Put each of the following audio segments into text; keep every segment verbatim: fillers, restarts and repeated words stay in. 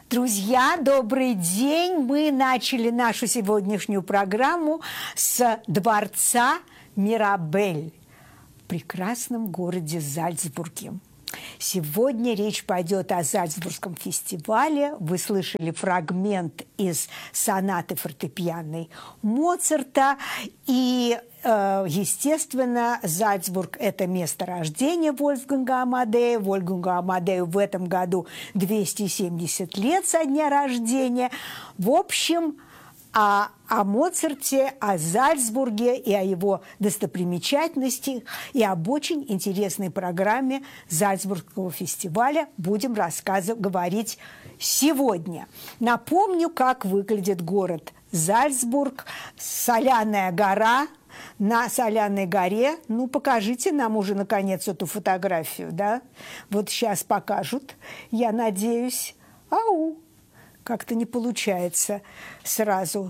Друзья, добрый день! Мы начали нашу сегодняшнюю программу с дворца Мирабель в прекрасном городе Зальцбурге. Сегодня речь пойдет о Зальцбургском фестивале. Вы слышали фрагмент из сонаты фортепианной Моцарта. И, естественно, Зальцбург – это место рождения Вольфганга Амадея. Вольфгангу Амадею в этом году двести семьдесят лет со дня рождения. В общем, о, о Моцарте, о Зальцбурге и о его достопримечательностях, и об очень интересной программе Зальцбургского фестиваля будем рассказывать, говорить сегодня. Напомню, как выглядит город Зальцбург, Соляная гора. На Соляной горе, ну, покажите нам уже, наконец, эту фотографию, да? Вот сейчас покажут, я надеюсь. Ау! Как-то не получается сразу.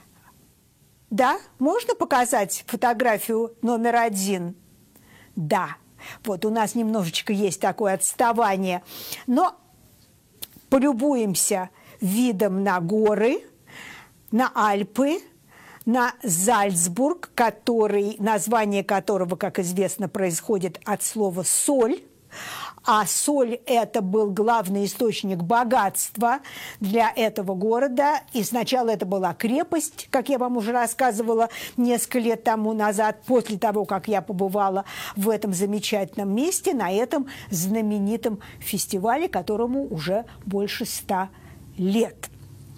Да? Можно показать фотографию номер один? Да. Вот у нас немножечко есть такое отставание. Но полюбуемся видом на горы, на Альпы, на Зальцбург, который, название которого, как известно, происходит от слова «соль». А соль – это был главный источник богатства для этого города. И сначала это была крепость, как я вам уже рассказывала несколько лет тому назад, после того, как я побывала в этом замечательном месте, на этом знаменитом фестивале, которому уже больше ста лет.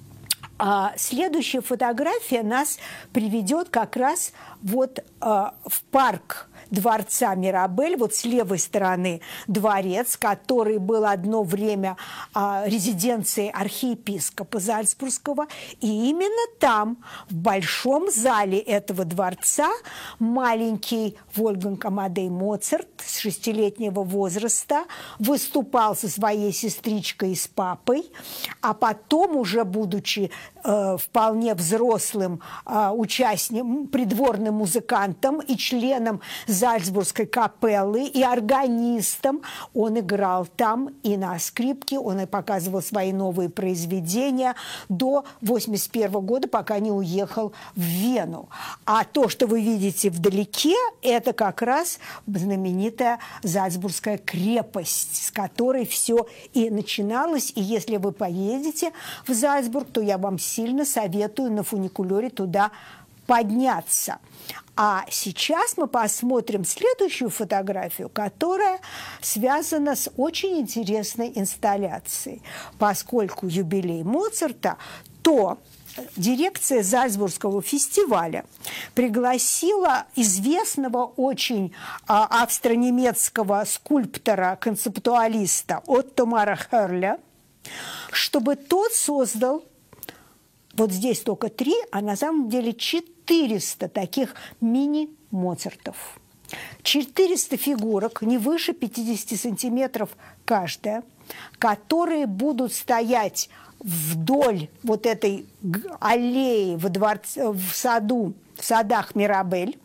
А следующая фотография нас приведет как раз вот а, в парк дворца Мирабель, вот с левой стороны дворец, который был одно время а, резиденцией архиепископа Зальцбургского, и именно там, в большом зале этого дворца, маленький Вольфганг Амадей Моцарт с шестилетнего возраста выступал со своей сестричкой и с папой, а потом, уже будучи э, вполне взрослым э, участником, придворным музыкантом и членом Зальцбургской капеллы и органистом, он играл там и на скрипке, он и показывал свои новые произведения до восемьдесят первого года, пока не уехал в Вену. А то, что вы видите вдалеке, это как раз знаменитая Зальцбургская крепость, с которой все и начиналось. И если вы поедете в Зальцбург, то я вам сильно советую на фуникулере туда подняться. А сейчас мы посмотрим следующую фотографию, которая связана с очень интересной инсталляцией. Поскольку юбилей Моцарта, то дирекция Зальцбургского фестиваля пригласила известного очень а, австро-немецкого скульптора-концептуалиста Оттомара Херля, чтобы тот создал, вот здесь только три, а на самом деле четыреста таких мини-Моцартов. четыреста фигурок, не выше пятидесяти сантиметров каждая, которые будут стоять вдоль вот этой аллеи во дворце, в саду, в садах Мирабель.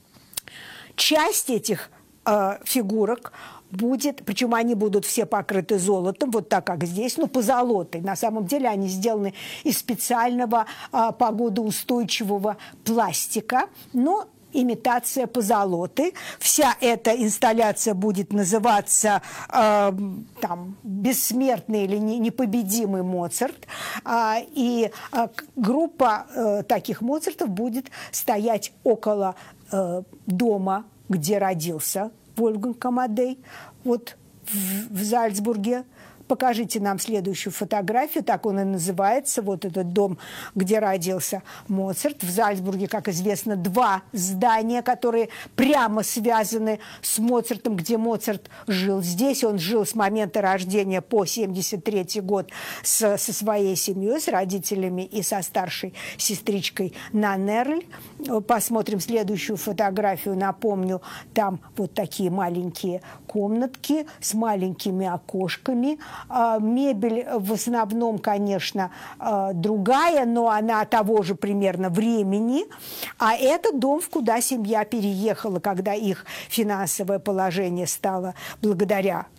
Часть этих э, фигурок будет, причем они будут все покрыты золотом, вот так, как здесь, ну, позолотой. На самом деле они сделаны из специального а, погодоустойчивого пластика, но имитация позолоты. Вся эта инсталляция будет называться э, там, «Бессмертный» или «Непобедимый Моцарт». А, и а, группа э, таких Моцартов будет стоять около э, дома, где родился Вольфганг Амадей, вот в, в Зальцбурге. Покажите нам следующую фотографию, так он и называется, вот этот дом, где родился Моцарт. В Зальцбурге, как известно, два здания, которые прямо связаны с Моцартом, где Моцарт жил. Здесь он жил с момента рождения по семьдесят третий год с, со своей семьей, с родителями и со старшей сестричкой Нанерль. Посмотрим следующую фотографию. Напомню, там вот такие маленькие комнатки с маленькими окошками. Мебель в основном, конечно, другая, но она того же примерно времени. А это дом, куда семья переехала, когда их финансовое положение стало, благодаря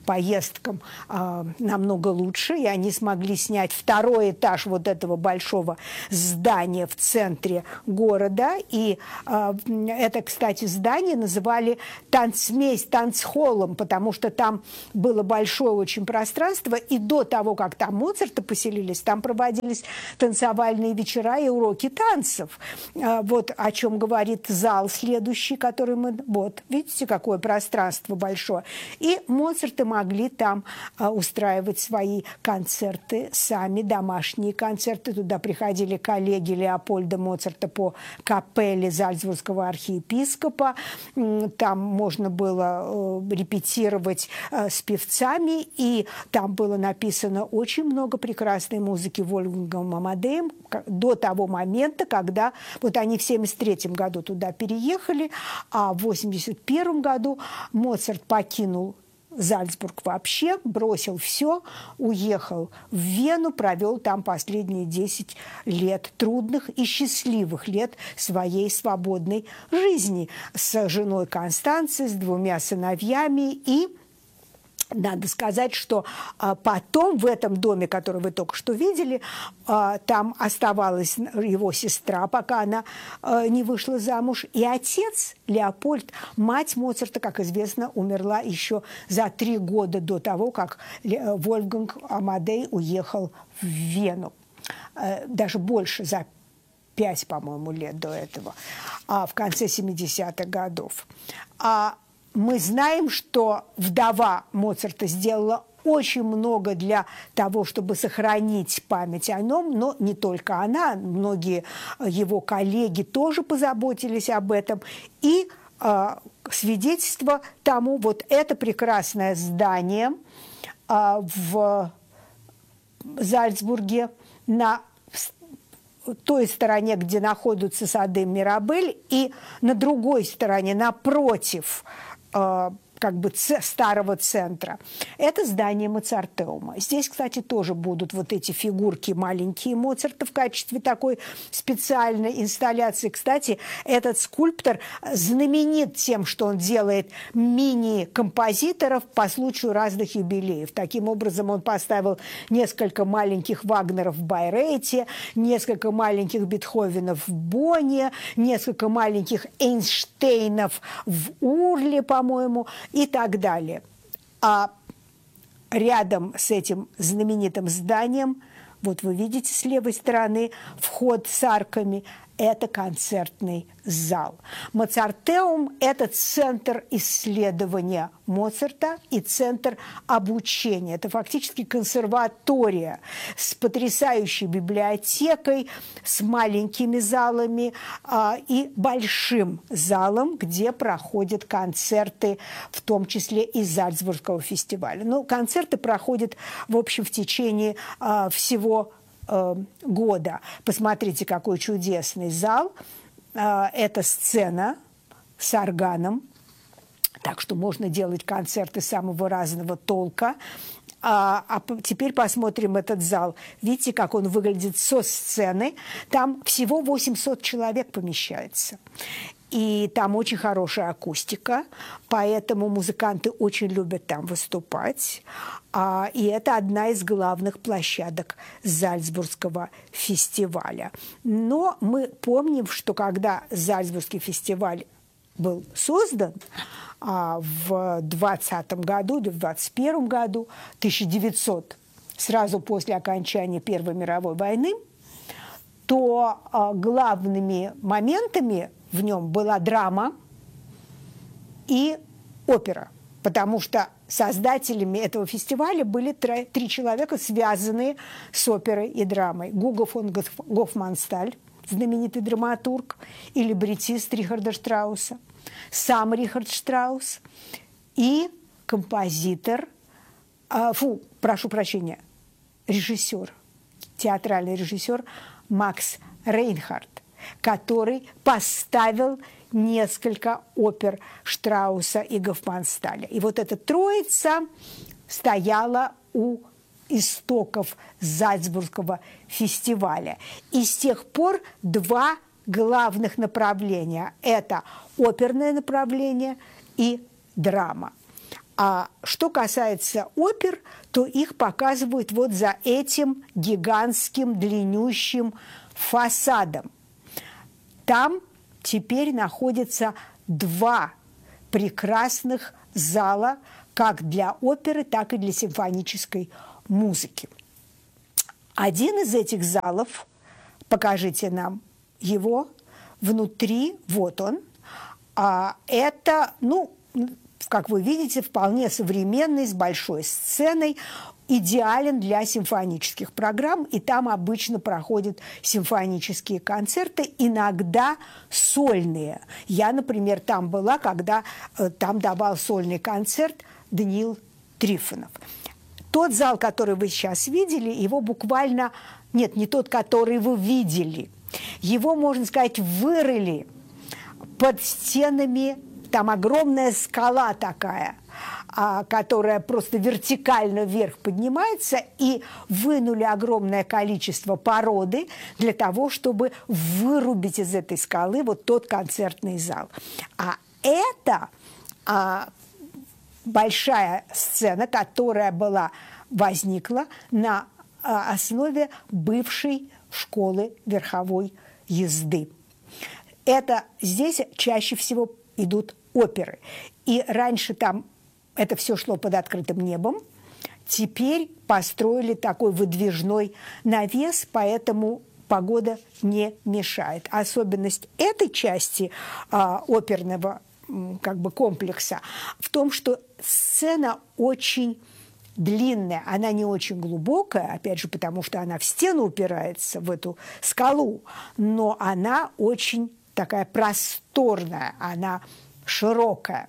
поездкам э, намного лучше, и они смогли снять второй этаж вот этого большого здания в центре города. И э, это, кстати, здание называли танцмейс, танцхоллом, потому что там было большое очень пространство, и до того, как там Моцарты поселились, там проводились танцевальные вечера и уроки танцев. Э, вот о чем говорит зал следующий, который мы... Вот, видите, какое пространство большое. И Моцарты могли там а, устраивать свои концерты сами, домашние концерты. Туда приходили коллеги Леопольда Моцарта по капелле Зальцбургского архиепископа. Там можно было э, репетировать э, с певцами, и там было написано очень много прекрасной музыки Вольфгангом Амадеем до того момента, когда вот они в семьдесят третьем году туда переехали, а в восемьдесят первом году Моцарт покинул Зальцбург вообще, бросил все, уехал в Вену, провел там последние десять лет трудных и счастливых лет своей свободной жизни с женой Констанцией, с двумя сыновьями. И надо сказать, что а, потом в этом доме, который вы только что видели, а, там оставалась его сестра, пока она а, не вышла замуж. И отец Леопольд, мать Моцарта, как известно, умерла еще за три года до того, как Вольфганг Амадей уехал в Вену. А, даже больше, за пять, по-моему, лет до этого, а, в конце семидесятых годов. А мы знаем, что вдова Моцарта сделала очень много для того, чтобы сохранить память о нем, но не только она, многие его коллеги тоже позаботились об этом. И э, свидетельство тому вот это прекрасное здание э, в Зальцбурге на той стороне, где находятся сады Мирабель, и на другой стороне, напротив как бы старого центра. Это здание Моцартеума. Здесь, кстати, тоже будут вот эти фигурки маленькие Моцарта в качестве такой специальной инсталляции. Кстати, этот скульптор знаменит тем, что он делает мини-композиторов по случаю разных юбилеев. Таким образом, он поставил несколько маленьких Вагнеров в Байрейте, несколько маленьких Бетховенов в Бонне, несколько маленьких Эйнштейнов в Урле, по-моему, и так далее. А рядом с этим знаменитым зданием, вот вы видите с левой стороны вход с арками, это концертный зал. Моцартеум – это центр исследования Моцарта и центр обучения. Это фактически консерватория с потрясающей библиотекой, с маленькими залами а, и большим залом, где проходят концерты, в том числе и Зальцбургского фестиваля. Ну, концерты проходят, в общем, в течение а, всего года. Посмотрите, какой чудесный зал. Это сцена с органом, так что можно делать концерты самого разного толка. А, а теперь посмотрим этот зал. Видите, как он выглядит со сцены. Там всего восемьсот человек помещается. И там очень хорошая акустика, поэтому музыканты очень любят там выступать. А, и это одна из главных площадок Зальцбургского фестиваля. Но мы помним, что когда Зальцбургский фестиваль был создан а, в двадцатом году или в двадцать первом году, тысяча девятисотом, сразу после окончания Первой мировой войны, то а, главными моментами в нем была драма и опера, потому что создателями этого фестиваля были три, три человека, связанные с оперой и драмой. Гуго фон Гофмансталь, знаменитый драматург и либретист Рихарда Штрауса, сам Рихард Штраус и композитор, а, фу, прошу прощения, режиссер, театральный режиссер Макс Рейнхард, который поставил несколько опер Штрауса и Гофмансталя. И вот эта троица стояла у истоков Зальцбургского фестиваля. И с тех пор два главных направления – это оперное направление и драма. А что касается опер, то их показывают вот за этим гигантским длиннющим фасадом. Там теперь находятся два прекрасных зала как для оперы, так и для симфонической музыки. Один из этих залов, покажите нам его, внутри, вот он, а это, ну, как вы видите, вполне современный, с большой сценой, идеален для симфонических программ, и там обычно проходят симфонические концерты, иногда сольные. Я, например, там была, когда э, там давал сольный концерт Даниил Трифонов. Тот зал, который вы сейчас видели, его буквально... Нет, не тот, который вы видели. Его, можно сказать, вырыли под стенами. Там огромная скала такая, которая просто вертикально вверх поднимается, и вынули огромное количество породы для того, чтобы вырубить из этой скалы вот тот концертный зал. А это а, большая сцена, которая была, возникла на а, основе бывшей школы верховой езды. Это здесь чаще всего идут оперы. И раньше там это все шло под открытым небом. Теперь построили такой выдвижной навес, поэтому погода не мешает. Особенность этой части а, оперного как бы комплекса в том, что сцена очень длинная, она не очень глубокая, опять же, потому что она в стену упирается, в эту скалу, но она очень такая просторная, она широкая,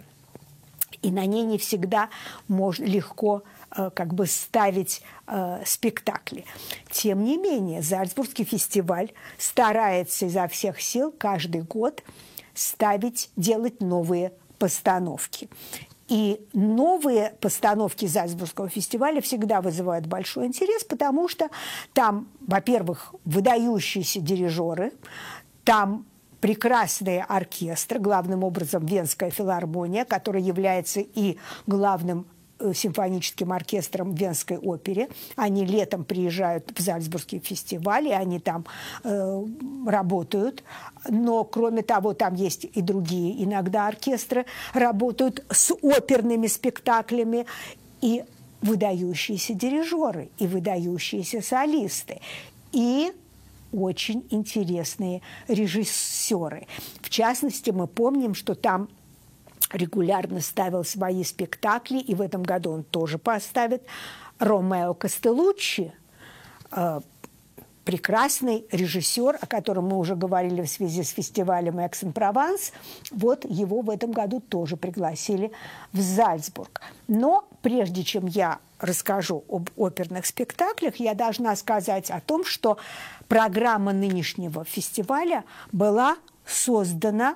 и на ней не всегда можно легко э, как бы ставить э, спектакли. Тем не менее, Зальцбургский фестиваль старается изо всех сил каждый год ставить, делать новые постановки. И новые постановки Зальцбургского фестиваля всегда вызывают большой интерес, потому что там, во-первых, выдающиеся дирижеры, там прекрасные оркестры, главным образом Венская филармония, которая является и главным симфоническим оркестром в Венской опере. Они летом приезжают в Зальцбургский фестиваль, и они там э, работают. Но, кроме того, там есть и другие иногда оркестры, работают с оперными спектаклями, и выдающиеся дирижеры, и выдающиеся солисты, и очень интересные режиссеры. В частности, мы помним, что там регулярно ставил свои спектакли, и в этом году он тоже поставит, Ромео Костелуччи, э, прекрасный режиссер, о котором мы уже говорили в связи с фестивалем «Экс-эн-Прованс». Вот его в этом году тоже пригласили в Зальцбург. Но прежде чем я расскажу об оперных спектаклях, я должна сказать о том, что программа нынешнего фестиваля была создана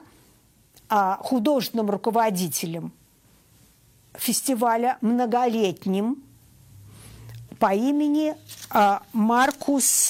а, художественным руководителем фестиваля, многолетним, по имени а, Маркус,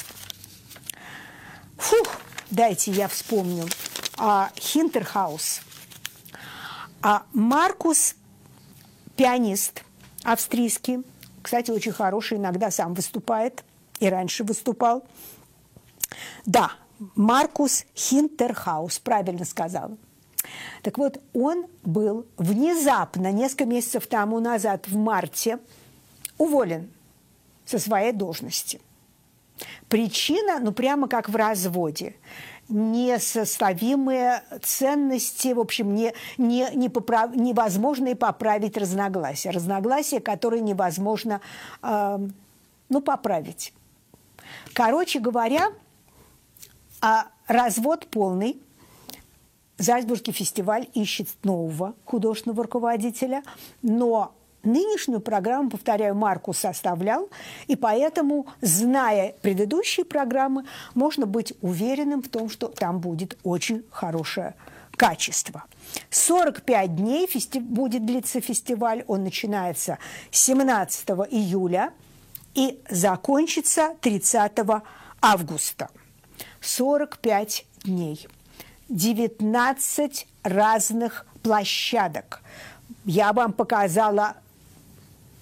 фух, дайте я вспомню, а, Хинтерхаус. А Маркус – пианист австрийский, кстати, очень хороший, иногда сам выступает, и раньше выступал. Да, Маркус Хинтерхаус, правильно сказала. Так вот, он был внезапно, несколько месяцев тому назад, в марте, уволен со своей должности. Причина, ну, прямо как в разводе. Несоставимые ценности, в общем, не, не, не поправ... невозможно поправить разногласия. Разногласия, которые невозможно э, ну, поправить. Короче говоря, а развод полный. Зальцбургский фестиваль ищет нового художественного руководителя, но нынешнюю программу, повторяю, Маркус составлял, и поэтому, зная предыдущие программы, можно быть уверенным в том, что там будет очень хорошее качество. сорок пять дней фести... будет длиться фестиваль, он начинается семнадцатого июля и закончится тридцатого августа. сорок пять дней. девятнадцать разных площадок. Я вам показала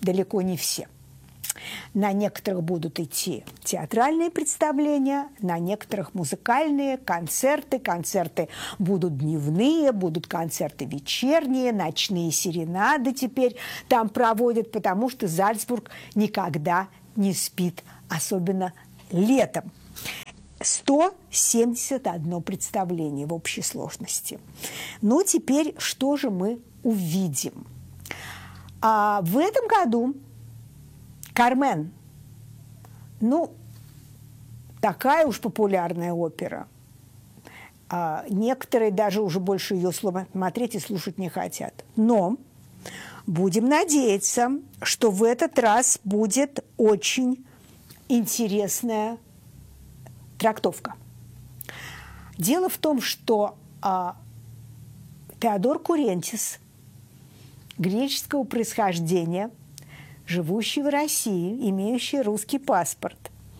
далеко не все. На некоторых будут идти театральные представления, на некоторых музыкальные, концерты. Концерты будут дневные, будут концерты вечерние, ночные серенады теперь там проводят, потому что Зальцбург никогда не спит, особенно летом. сто семьдесят одно представление в общей сложности. Ну, теперь что же мы увидим? А в этом году «Кармен», ну, такая уж популярная опера. А некоторые даже уже больше ее смотреть и слушать не хотят. Но будем надеяться, что в этот раз будет очень интересная трактовка. Дело в том, что а, Теодор Курентис, греческого происхождения, живущий в России, имеющий русский паспорт,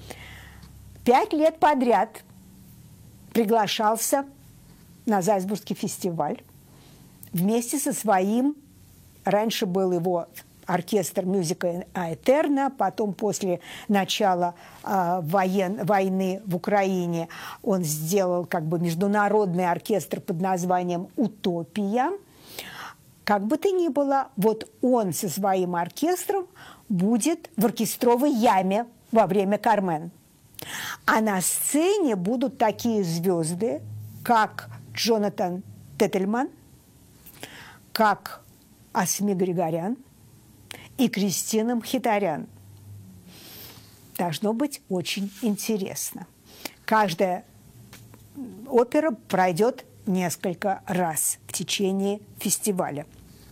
пять лет подряд приглашался на Зальцбургский фестиваль вместе со своим, раньше был его оркестр «Мюзика Аэтерна», потом после начала э, воен, войны в Украине он сделал как бы международный оркестр под названием «Утопия». Как бы то ни было, вот он со своим оркестром будет в оркестровой яме во время «Кармен». А на сцене будут такие звезды, как Джонатан Теттельман, как Асми Григорян и Кристина Мхитарян. Должно быть очень интересно. Каждая опера пройдет несколько раз в течение фестиваля.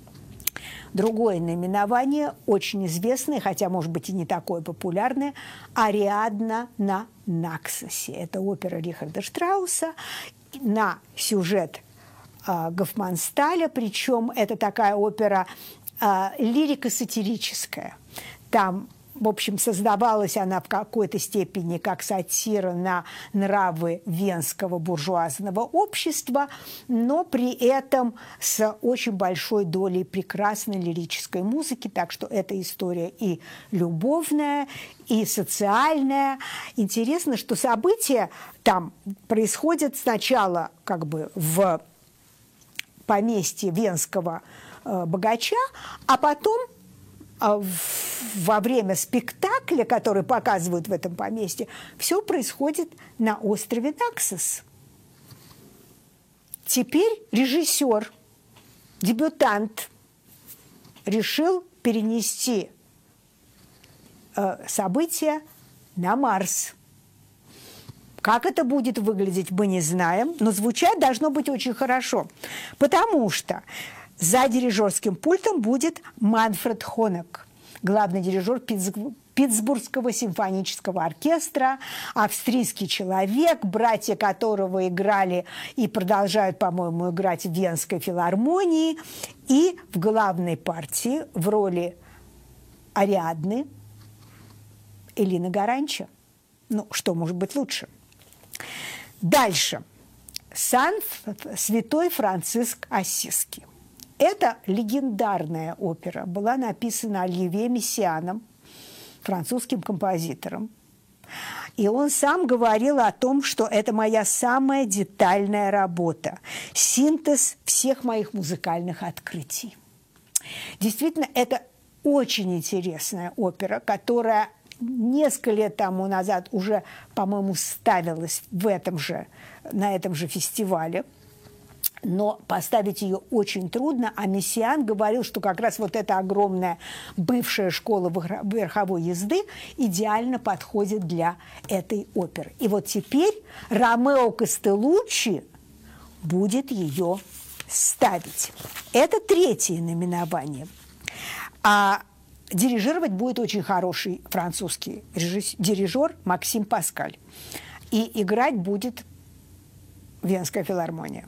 Другое наименование, очень известное, хотя, может быть, и не такое популярное, «Ариадна на Наксосе». Это опера Рихарда Штрауса на сюжет э, Гофмансталя, причем это такая опера э, лирико-сатирическая. Там, в общем, создавалась она в какой-то степени как сатира на нравы венского буржуазного общества, но при этом с очень большой долей прекрасной лирической музыки, так что эта история и любовная, и социальная. Интересно, что события там происходят сначала как бы в поместье венского э, богача, а потом во время спектакля, который показывают в этом поместье, все происходит на острове Наксос. Теперь режиссер, дебютант, решил перенести э, события на Марс. Как это будет выглядеть, мы не знаем, но звучать должно быть очень хорошо, потому что за дирижерским пультом будет Манфред Хонек, главный дирижер Питтсбургского симфонического оркестра, австрийский человек, братья которого играли и продолжают, по-моему, играть в Венской филармонии. И в главной партии в роли Ариадны Элина Гаранча. Ну, что может быть лучше? Дальше. Сан Святой Франциск Ассизский. Это легендарная опера, была написана Оливье Мессианом, французским композитором. И он сам говорил о том, что это моя самая детальная работа, синтез всех моих музыкальных открытий. Действительно, это очень интересная опера, которая несколько лет тому назад уже, по-моему, ставилась в этом же, на этом же фестивале. Но поставить ее очень трудно, а Мессиан говорил, что как раз вот эта огромная бывшая школа верховой езды идеально подходит для этой оперы. И вот теперь Ромео Костелуччи будет ее ставить. Это третье наименование. А дирижировать будет очень хороший французский дирижер Максим Паскаль. И играть будет Венская филармония.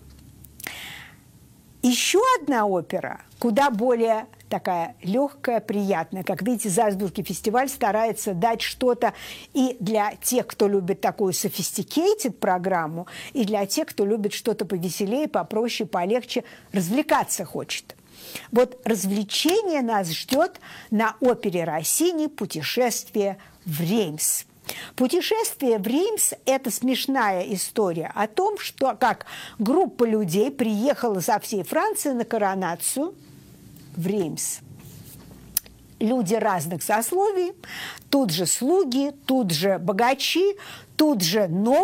Еще одна опера, куда более такая легкая, приятная. Как видите, Зальцбургский фестиваль старается дать что-то и для тех, кто любит такую sophisticated программу, и для тех, кто любит что-то повеселее, попроще, полегче, развлекаться хочет. Вот развлечение нас ждет на опере Россини «Путешествие в Реймс». Путешествие в Реймс – это смешная история о том, что как группа людей приехала со всей Франции на коронацию в Реймс. Люди разных сословий, тут же слуги, тут же богачи, тут же новые.